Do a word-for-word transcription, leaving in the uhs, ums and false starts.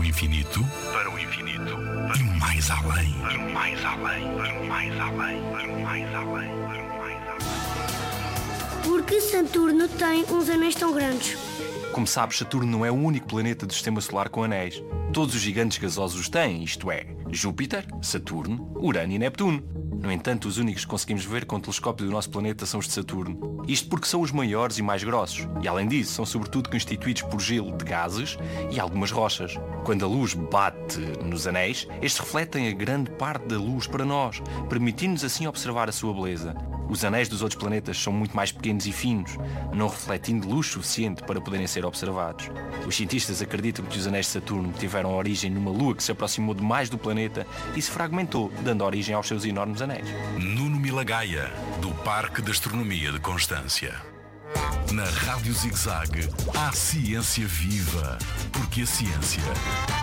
o infinito, para o infinito, e mais além, para o mais além, para o mais além, para o mais além, para o mais além. Por que Saturno tem uns anéis tão grandes? Como sabes, Saturno não é o único planeta do Sistema Solar com anéis. Todos os gigantes gasosos os têm, isto é, Júpiter, Saturno, Urano e Neptuno. No entanto, os únicos que conseguimos ver com o telescópio do nosso planeta são os de Saturno. Isto porque são os maiores e mais grossos. E além disso, são sobretudo constituídos por gelo de gases e algumas rochas. Quando a luz bate nos anéis, estes refletem a grande parte da luz para nós, permitindo-nos assim observar a sua beleza. Os anéis dos outros planetas são muito mais pequenos e finos, não refletindo luz suficiente para poderem ser observados. Os cientistas acreditam que os anéis de Saturno tiveram origem numa lua que se aproximou demais do planeta e se fragmentou, dando origem aos seus enormes anéis. Nuno Milagaya, do Parque de Astronomia de Constância. Na Rádio Zig-Zag, há ciência viva, porque a ciência